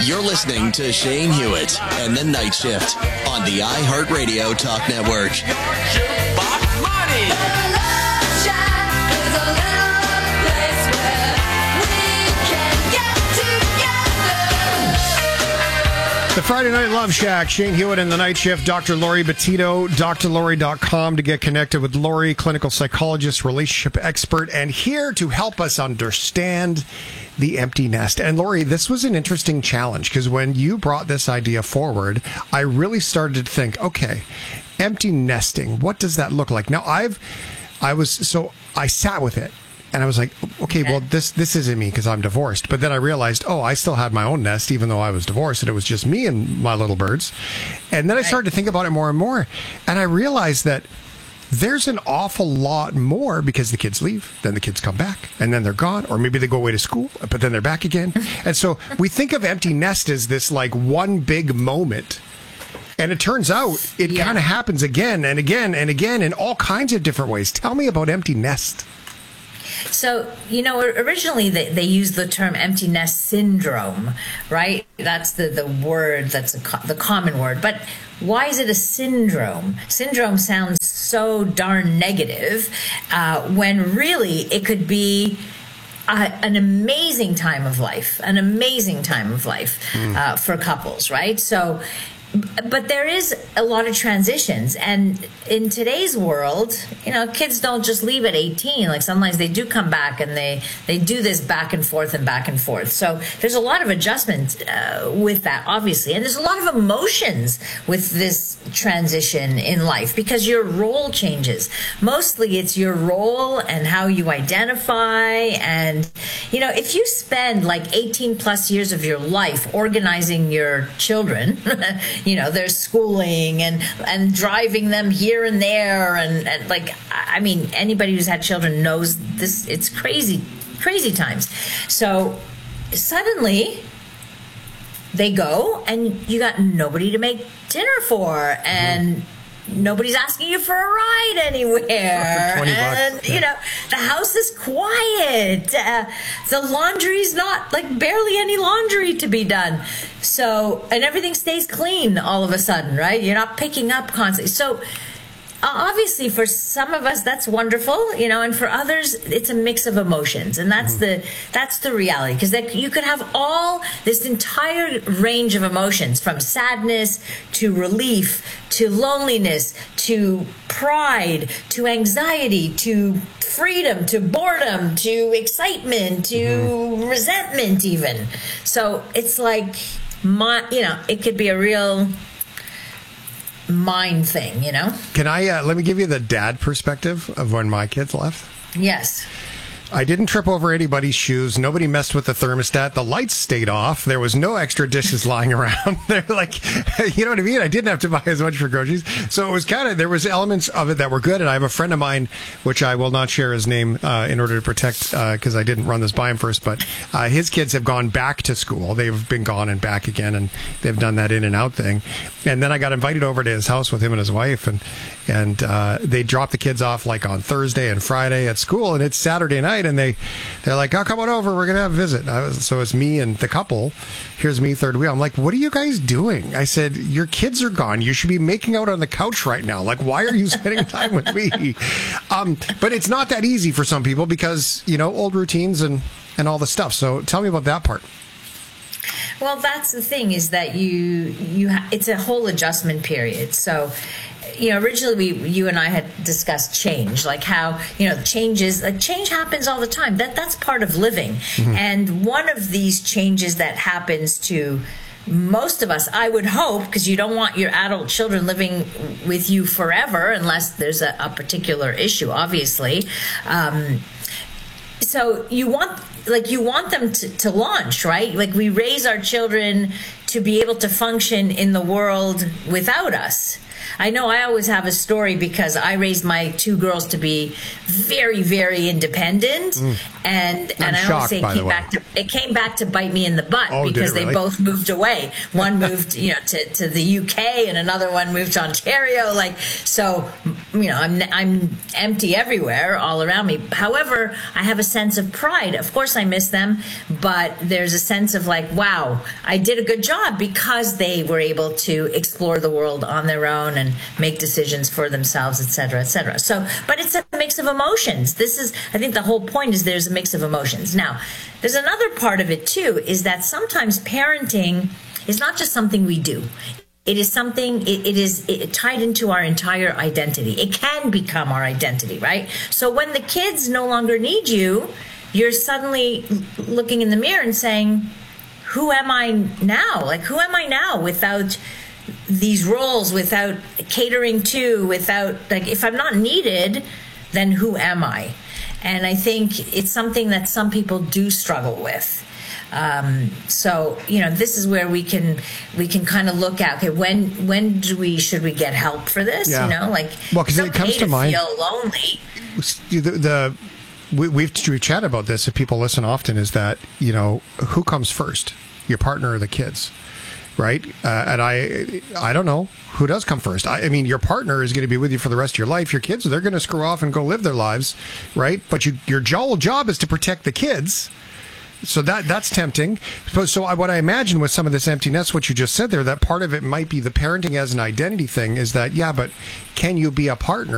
You're listening to Shane Hewitt and the Night Shift on the iHeartRadio Talk Network. The Friday Night Love Shack, Shane Hewitt and the Night Shift, Dr. Lori Bettito, drlori.com to get connected with Lori, clinical psychologist, relationship expert, and here to help us understand the empty nest. And Lori, this was an interesting challenge because when you brought this idea forward, I really started to think, okay, empty nesting, what does that look like? Now, I sat with it. And I was like, okay, well, this isn't me because I'm divorced. But then I realized, I still had my own nest, even though I was divorced, and it was just me and my little birds. And then I started to think about it more and more. And I realized that there's an awful lot more because the kids leave, then the kids come back, and then they're gone. Or maybe they go away to school, but then they're back again. And so we think of empty nest as this like one big moment. And it turns out it kind of happens again and again and again in all kinds of different ways. Tell me about empty nest. So, originally they used the term empty nest syndrome, right? That's the word, that's the common word. But why is it a syndrome? Syndrome sounds so darn negative when really it could be an amazing time of life for couples, right? So, but there is a lot of transitions, and in today's world, kids don't just leave at 18. Like sometimes they do come back, and they do this back and forth and back and forth. So there's a lot of adjustment with that, obviously, and there's a lot of emotions with this transition in life because your role changes. Mostly, it's your role and how you identify, and if you spend like 18 plus years of your life organizing your children. Their schooling and driving them here and there. And anybody who's had children knows this. It's crazy times. So suddenly they go and you got nobody to make dinner for. And nobody's asking you for a ride anywhere. And, the house is quiet. The laundry's not, barely any laundry to be done. So, and everything stays clean all of a sudden, right? You're not picking up constantly. So, obviously, for some of us, that's wonderful, and for others, it's a mix of emotions, and that's the reality. Because you could have all this entire range of emotions, from sadness to relief to loneliness to pride to anxiety to freedom to boredom to excitement to resentment, even. So it's like it could be a real mind thing, Can I let me give you the dad perspective of when my kids left? Yes. I didn't trip over anybody's shoes. Nobody messed with the thermostat. The lights stayed off. There was no extra dishes lying around. They're like, you know what I mean? I didn't have to buy as much for groceries. So it was there was elements of it that were good. And I have a friend of mine, which I will not share his name in order to protect, because I didn't run this by him first. But his kids have gone back to school. They've been gone and back again. And they've done that in and out thing. And then I got invited over to his house with him and his wife. And they dropped the kids off on Thursday and Friday at school. And it's Saturday night. And they're like, come on over. We're going to have a visit. So it's me and the couple. Here's me, third wheel. I'm like, what are you guys doing? I said, your kids are gone. You should be making out on the couch right now. Why are you spending time with me? But it's not that easy for some people because, old routines and all the stuff. So tell me about that part. Well, that's the thing, is that it's a whole adjustment period. So, originally you and I had discussed change, how, change happens all the time. That's part of living. Mm-hmm. And one of these changes that happens to most of us, I would hope, because you don't want your adult children living with you forever unless there's a particular issue, obviously. So you want them to launch, right? We raise our children to be able to function in the world without us. I know I always have a story because I raised my two girls to be very, very independent, and I always say it came back to bite me in the butt because they both moved away. One moved, to the UK, and another one moved to Ontario. So I'm empty everywhere all around me. However, I have a sense of pride. Of course I miss them, but there's a sense of like, wow, I did a good job because they were able to explore the world on their own and make decisions for themselves, et cetera, et cetera. So, but it's a mix of emotions. I think the whole point is there's a mix of emotions. Now, there's another part of it too, is that sometimes parenting is not just something we do. It is something, it is tied into our entire identity. It can become our identity, right? So when the kids no longer need you, you're suddenly looking in the mirror and saying, who am I now? Like, who am I now without these roles, without catering to, without, like, if I'm not needed, then who am I? And I think it's something that some people do struggle with. So, this is where we can kind of look at, okay, when should we get help for this? Yeah. Well, because it comes to mind, feel lonely. We've chatted about this. If people listen often, is that, who comes first, your partner or the kids? Right. And I don't know who does come first. I mean, your partner is going to be with you for the rest of your life. Your kids, they're going to screw off and go live their lives. Right. But your job is to protect the kids. So that's tempting. So what I imagine with some of this empty nest, what you just said there, that part of it might be the parenting as an identity thing, is that, yeah, but can you be a partner